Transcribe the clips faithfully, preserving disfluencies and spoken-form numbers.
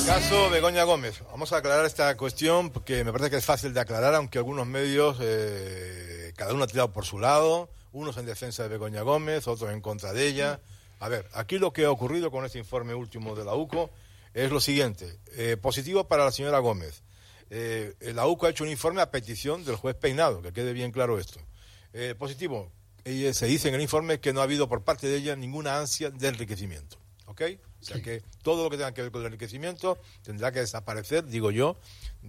Caso Begoña Gómez. Vamos a aclarar esta cuestión porque me parece que es fácil de aclarar, aunque algunos medios, eh, cada uno ha tirado por su lado, unos en defensa de Begoña Gómez, otros en contra de ella. A ver, aquí lo que ha ocurrido con este informe último de la U C O es lo siguiente. Eh, positivo para la señora Gómez. Eh, la U C O ha hecho un informe a petición del juez Peinado, que quede bien claro esto. Eh, positivo, ella, se dice en el informe que no ha habido por parte de ella ninguna ansia de enriquecimiento. ¿Ok? O sea, sí, que todo lo que tenga que ver con el enriquecimiento tendrá que desaparecer, digo yo,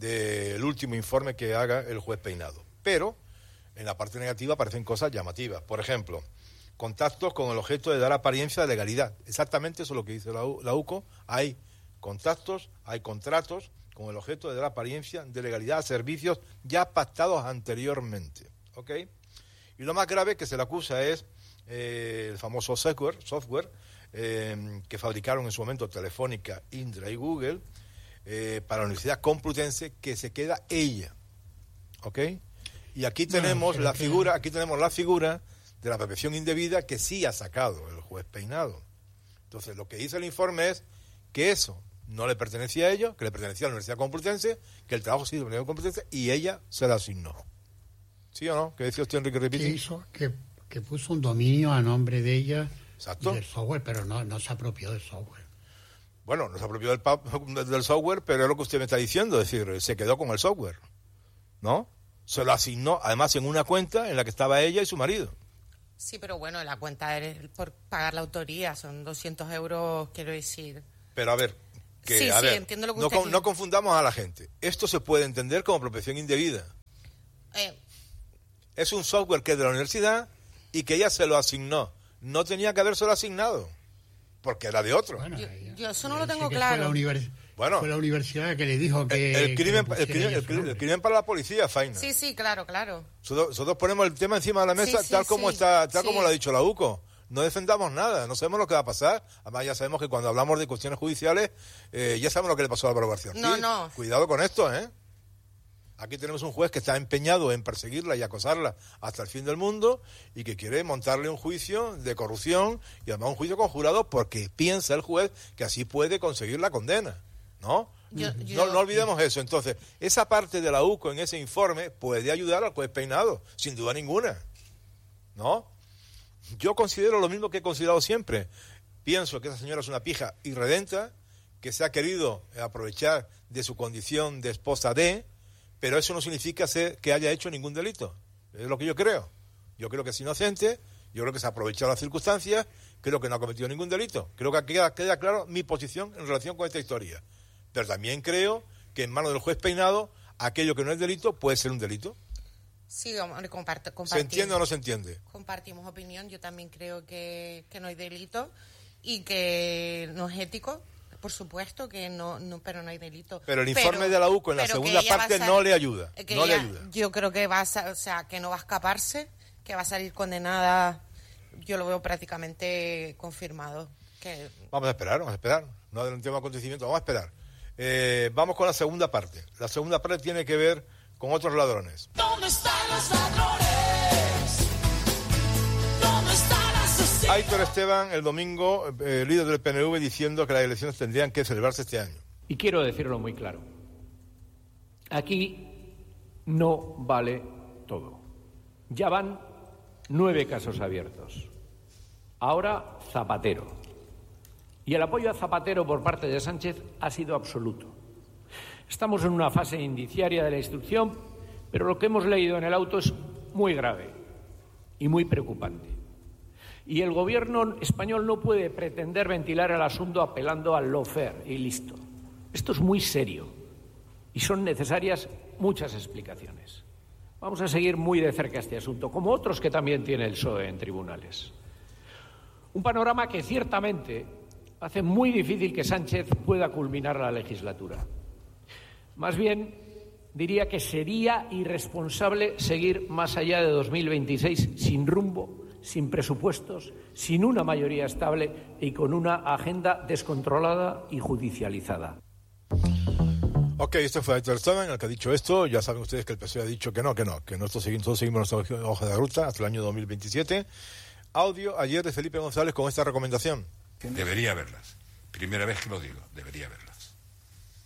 del último informe que haga el juez Peinado. Pero en la parte negativa aparecen cosas llamativas. Por ejemplo, contactos con el objeto de dar apariencia de legalidad. Exactamente eso es lo que dice la, U, la U C O. Hay contactos, hay contratos con el objeto de dar apariencia de legalidad a servicios ya pactados anteriormente. ¿Ok? Y lo más grave que se le acusa es eh, el famoso software, software eh, que fabricaron en su momento Telefónica, Indra y Google eh, para la Universidad Complutense, que se queda ella. ¿Ok? Y aquí tenemos no, la que... figura, aquí tenemos la figura de la protección indebida que sí ha sacado el juez Peinado. Entonces, lo que dice el informe es que eso no le pertenecía a ellos, que le pertenecía a la Universidad Complutense, que el trabajo sí de la Universidad Complutense y ella se la asignó. ¿Sí o no? ¿Qué decía usted, Enrique Repiti? Que hizo, que, que puso un dominio a nombre de ella. Exacto. Y del software, pero no, no se apropió del software. Bueno, no se apropió del, del software, pero es lo que usted me está diciendo, es decir, se quedó con el software, ¿no? Se lo asignó, además, en una cuenta en la que estaba ella y su marido. Sí, pero bueno, la cuenta es por pagar la autoría, son doscientos euros, quiero decir. Pero a ver, que, sí, a sí, ver, entiendo lo que no, usted con, no confundamos a la gente. Esto se puede entender como apropiación indebida. Eh. Es un software que es de la universidad y que ella se lo asignó. No tenía que habérselo asignado, porque era de otro. Bueno, yo, yo eso no lo tengo claro. Fue la, univers... bueno, fue la universidad que le dijo que... El, el, crimen, que el, crimen, el, crimen, el crimen para la policía, Faina. Sí, sí, claro, claro. Nosotros, nosotros ponemos el tema encima de la mesa sí, tal sí, como sí, está, tal sí. como lo ha dicho la U C O. No defendamos nada, no sabemos lo que va a pasar. Además, ya sabemos que cuando hablamos de cuestiones judiciales, eh, ya sabemos lo que le pasó a Álvaro García Ortiz. No, no. Cuidado con esto, ¿eh? Aquí tenemos un juez que está empeñado en perseguirla y acosarla hasta el fin del mundo y que quiere montarle un juicio de corrupción y además un juicio conjurado porque piensa el juez que así puede conseguir la condena, ¿no? Yo, yo, no, no olvidemos eso. Entonces, esa parte de la U C O en ese informe puede ayudar al juez Peinado, sin duda ninguna, ¿no? Yo considero lo mismo que he considerado siempre. Pienso que esa señora es una pija irredenta, que se ha querido aprovechar de su condición de esposa de... Pero eso no significa ser que haya hecho ningún delito. Es lo que yo creo. Yo creo que es inocente, yo creo que se ha aprovechado las circunstancias, creo que no ha cometido ningún delito. Creo que queda, queda claro mi posición en relación con esta historia. Pero también creo que en manos del juez Peinado, aquello que no es delito puede ser un delito. Sí, hombre, comparto, compartimos. ¿Se entiende o no se entiende? Compartimos opinión. Yo también creo que, que no hay delito y que no es ético. Por supuesto que no, no, pero no hay delito. Pero el informe pero, de la U C O en la segunda parte ser, no le ayuda. No ella, le ayuda. Yo creo que va a, o sea, que no va a escaparse, que va a salir condenada. Yo lo veo prácticamente confirmado. Que... Vamos a esperar, vamos a esperar. No adelantemos acontecimientos, vamos a esperar. Eh, vamos con la segunda parte. La segunda parte tiene que ver con otros ladrones. ¿Dónde están los ladrones? ¿Dónde están? Aitor Esteban, el domingo, eh, líder del P N V, diciendo que las elecciones tendrían que celebrarse este año. Y quiero decirlo muy claro. Aquí no vale todo. Ya van nueve casos abiertos. Ahora Zapatero. Y el apoyo a Zapatero por parte de Sánchez ha sido absoluto. Estamos en una fase indiciaria de la instrucción, pero lo que hemos leído en el auto es muy grave y muy preocupante. Y el gobierno español no puede pretender ventilar el asunto apelando al lawfare y listo. Esto es muy serio y son necesarias muchas explicaciones. Vamos a seguir muy de cerca este asunto, como otros que también tiene el P S O E en tribunales. Un panorama que ciertamente hace muy difícil que Sánchez pueda culminar la legislatura. Más bien, diría que sería irresponsable seguir más allá de dos mil veintiséis sin rumbo, sin presupuestos, sin una mayoría estable y con una agenda descontrolada y judicializada. Ok, esto fue Aitor Esteban, el que ha dicho esto. Ya saben ustedes que el P S O E ha dicho que no, que no, que nosotros seguimos, todos seguimos nuestra hoja de ruta hasta el año dos mil veintisiete. Audio ayer de Felipe González con esta recomendación. Debería verlas. Primera vez que lo digo, debería verlas.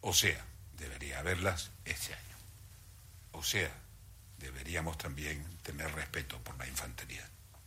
O sea, debería haberlas este año. O sea, deberíamos también tener respeto por la infantería.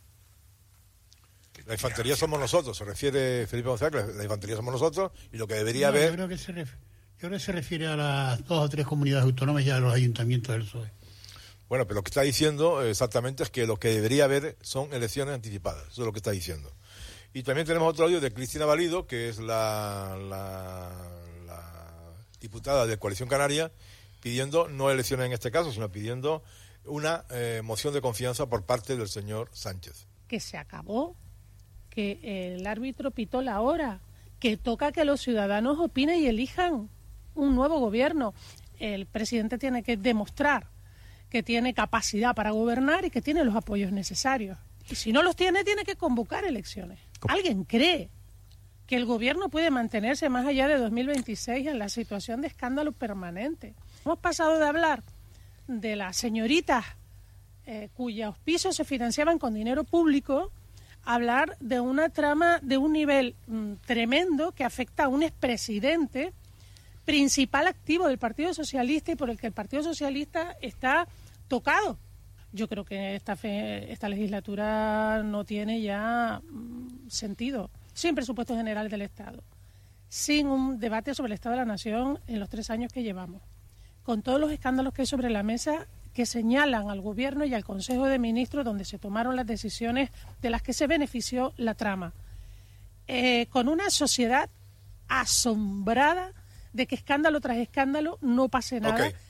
La infantería somos nosotros, se refiere Felipe González, la infantería somos nosotros y lo que debería No, haber... Yo creo, que se ref... yo creo que se refiere a las dos o tres comunidades autónomas y a los ayuntamientos del P S O E. Bueno, pero lo que está diciendo exactamente es que lo que debería haber son elecciones anticipadas, eso es lo que está diciendo. Y también tenemos otro audio de Cristina Valido, que es la, la, la diputada de Coalición Canaria, pidiendo no elecciones en este caso, sino pidiendo una eh, moción de confianza por parte del señor Sánchez. Que se acabó, que el árbitro pitó la hora, que toca que los ciudadanos opinen y elijan un nuevo gobierno. El presidente tiene que demostrar que tiene capacidad para gobernar y que tiene los apoyos necesarios. Y si no los tiene, tiene que convocar elecciones. ¿Alguien cree que el gobierno puede mantenerse más allá de dos mil veintiséis en la situación de escándalo permanente? Hemos pasado de hablar de las señoritas eh, cuyos pisos se financiaban con dinero público a hablar de una trama de un nivel mm, tremendo que afecta a un expresidente principal activo del Partido Socialista y por el que el Partido Socialista está tocado. Yo creo que esta, fe, esta legislatura no tiene ya mm, sentido. Sin presupuestos generales del Estado, sin un debate sobre el Estado de la Nación en los tres años que llevamos, con todos los escándalos que hay sobre la mesa que señalan al Gobierno y al Consejo de Ministros donde se tomaron las decisiones de las que se benefició la trama, eh, con una sociedad asombrada de que escándalo tras escándalo no pase nada. Okay.